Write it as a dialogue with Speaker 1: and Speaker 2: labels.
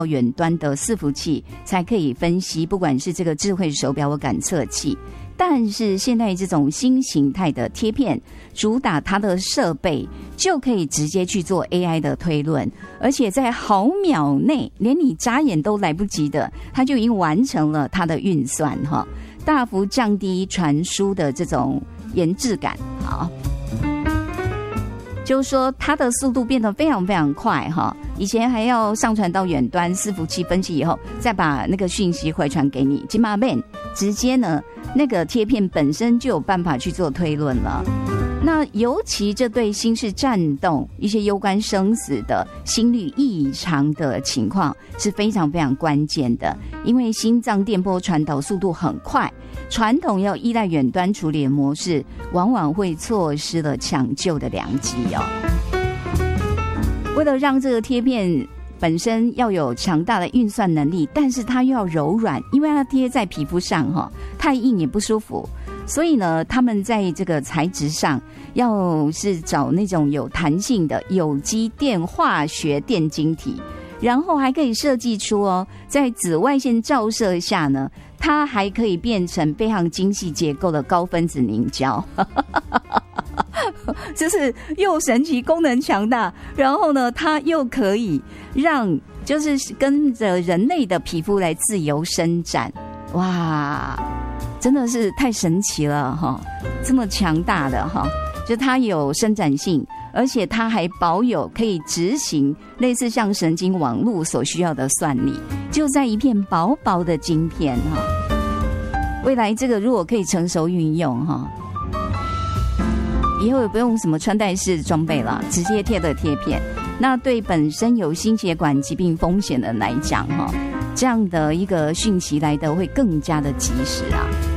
Speaker 1: 远端的伺服器才可以分析，不管是这个智慧手表或感测器。但是现在这种新形态的贴片，主打它的设备就可以直接去做 AI 的推论，而且在毫秒内，连你眨眼都来不及的，它就已经完成了它的运算哈，大幅降低传输的这种延滞感。好，就是说它的速度变得非常非常快哈，以前还要上传到远端伺服器分析以后，再把那个讯息回传给你，今嘛变直接呢，那个贴片本身就有办法去做推论了。那尤其这对心室颤动、一些攸关生死的心率异常的情况是非常非常关键的，因为心脏电波传导速度很快，传统要依赖远端处理的模式，往往会错失了抢救的良机哦。为了让这个贴片本身要有强大的运算能力，但是它又要柔软，因为它贴在皮肤上哈，太硬也不舒服。所以呢，他们在这个材质上要是找那种有弹性的有机电化学电晶体，然后还可以设计出在紫外线照射下呢，它还可以变成非常精细结构的高分子凝胶。就是又神奇，功能强大，然后呢，它又可以让就是跟着人类的皮肤来自由伸展，哇！真的是太神奇了哈，这么强大的哈，就它有伸展性，而且它还保有可以执行类似像神经网络所需要的算力，就在一片薄薄的晶片哈。未来这个如果可以成熟运用哈，以后也不用什么穿戴式装备了，直接贴的贴片，那对本身有心血管疾病风险的来讲哈，这样的一个讯息来的会更加的及时啊。